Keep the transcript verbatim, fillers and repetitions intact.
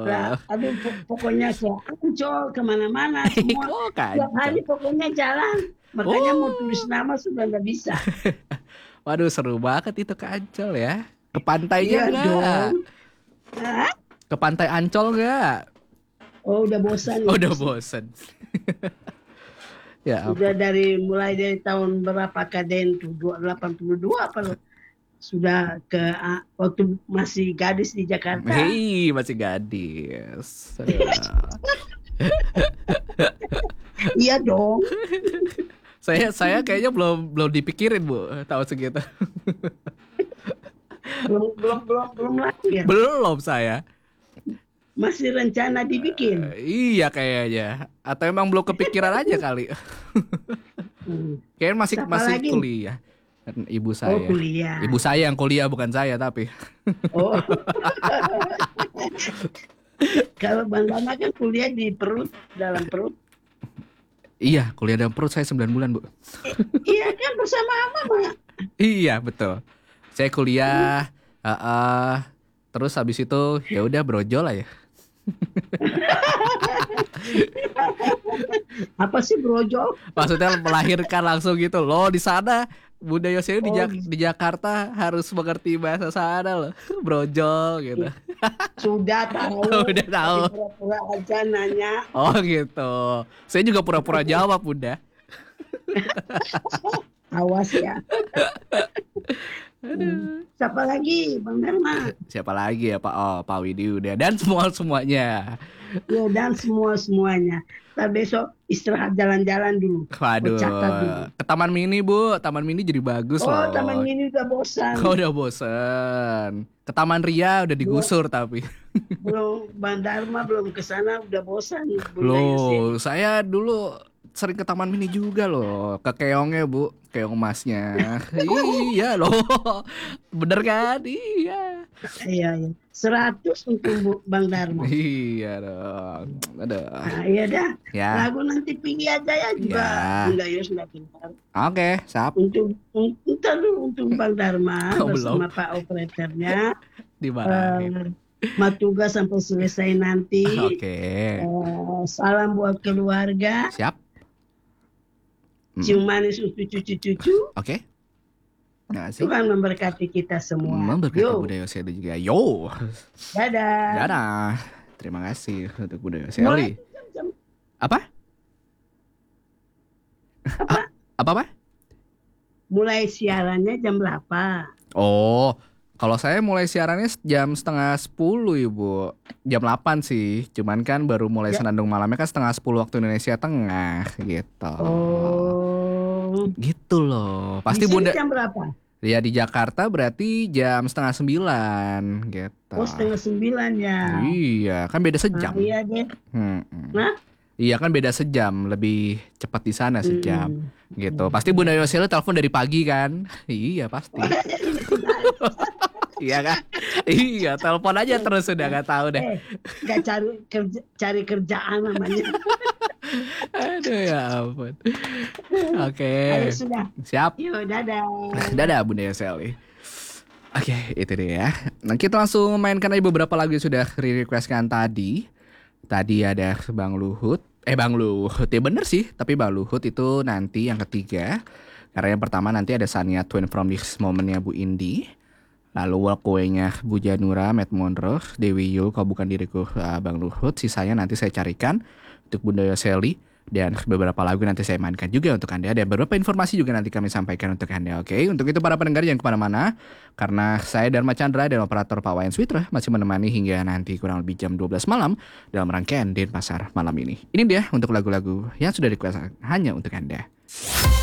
Udah, aduh po- pokoknya ke Ancol kemana-mana semua Oh, tiap hari Kancol. pokoknya jalan. Makanya mau tulis Oh, nama sudah nggak bisa. waduh seru banget itu ke Ancol ya. Ke pantainya Iya nggak? dong. Hah? Ke pantai Ancol nggak? Oh udah bosan Oh, itu udah sih. bosen. Ya Udah ampun. dari mulai dari tahun berapa kaden tuh dua- delapan puluh dua apa loh. Sudah ke ah, waktu masih gadis di Jakarta. Hei, masih gadis. Aduh. Iya dong. Saya saya kayaknya belum belum dipikirin, Bu, tahun segitu. Belum belum belum belum lahir. Belum saya. Masih rencana dibikin. Eh, iya kayaknya. Atau emang belum kepikiran aja kali. Hmm. Kayaknya masih Siapa masih lagi? kuliah. Kan ibu Oh saya. kuliah. Ibu saya yang kuliah bukan saya tapi. Oh, kalau Bang Lama kan kuliah di perut, dalam perut. Iya, kuliah dalam perut saya sembilan bulan, Bu. Iya kan bersama Mama. Iya, betul. Saya kuliah eh, eh, terus habis itu ya udah brojol lah ya. Apa sih brojol? Maksudnya melahirkan langsung gitu loh di sana. Bunda Yosef di, Oh, Jak- di Jakarta harus mengerti bahasa sana loh. Brojol gitu. sudah tahu, Udah tahu. tapi pura-pura aja nanya. Oh gitu. Saya juga pura-pura jawab Bunda. Awas ya. Hmm. Siapa lagi, Bang Dharma? Siapa lagi ya Pak? Oh, Pak Widi udah dan semua semuanya. Ya, dan semua-semuanya. Ntar besok istirahat jalan-jalan dulu. Oh, Waduh, catat dulu. ke Taman Mini Bu. Taman Mini jadi bagus Oh, loh. Taman Mini udah Kau bosan. udah bosen. Ke Taman Ria udah Belum, digusur tapi. belum Bang Dharma belum ke sana udah bosan Bunda Loh, Yoseli. saya dulu sering ke Taman Mini juga loh. Ke keongnya Bu, keong emasnya. Iya loh. Bener kan? Iya. Iya, iya. Seratus untuk Bu- Bang Dharma. Iya dong. Aduh. Nah, iya dah. Ya, Lagu nanti pilih aja ya juga ya. Bunda Yos nggak pintar. Oke, sap. Untuk un- ntar dulu untuk Bang Dharma Oh, belum bersama Pak operatornya. dimarahin. Eh, Matuga sampai selesai nanti. Oke. Eh, salam buat keluarga. Siap. Cium Mm-mm. manis untuk cucu-cucu. Oke. Terima kasih. Tuhan memberkati kita semua. Memberkati Yo, budaya Seli juga. Yo. dadah. Dadah. Terima kasih untuk budaya Mulai Seli. jam-jam Apa? apa? A- apa apa? Mulai siarannya jam berapa? Oh, kalau saya mulai siarannya jam setengah sepuluh Ibu. Jam delapan sih. Cuman kan baru mulai Ya. Senandung malamnya kan setengah sepuluh waktu Indonesia Tengah gitu. Oh, Gitu loh. di Pasti sini Bunda jam berapa? ya di Jakarta berarti jam setengah sembilan gitu. Oh, setengah sembilan ya. Iya, kan beda Nah, sejam. iya deh. Hmm. Nah, Iya kan beda sejam, lebih cepat di sana sejam hmm. gitu. Pasti Bunda Yosela telepon dari pagi kan? Iya pasti. Iya kan? Iya, telepon aja terus sudah nggak tahu deh. Eh, nggak cari kerja, cari kerjaan namanya. Aduh ya ampun. Oke, Ayo sudah. siap. Yo, dadah. Dadah Bunda Yoseli. Oke, itu dia ya. Nah, kita langsung mainkan aja beberapa lagu yang sudah re-requestkan tadi. Tadi ada Bang Luhut. Eh Bang Luhut, ya bener sih. Tapi Bang Luhut itu nanti yang ketiga. Karena yang pertama nanti ada Sania Twin From This Moment-nya Bu Indi. Lalu Walkway-nya Bu Janura, Matt Monroe, Dewi Yul, Kau Bukan Diriku, uh, Bang Luhut. Sisanya nanti saya carikan untuk Bunda Yoseli. Dan beberapa lagu nanti saya mainkan juga untuk Anda. Dan beberapa informasi juga nanti kami sampaikan untuk Anda. Oke, untuk itu para pendengar jangan kemana-mana. Karena saya Dharma Chandra dan operator Pak Wayan Switra masih menemani hingga nanti kurang lebih jam dua belas malam dalam rangkaian Denpasar malam ini. Ini dia untuk lagu-lagu yang sudah dikuasai hanya untuk Anda.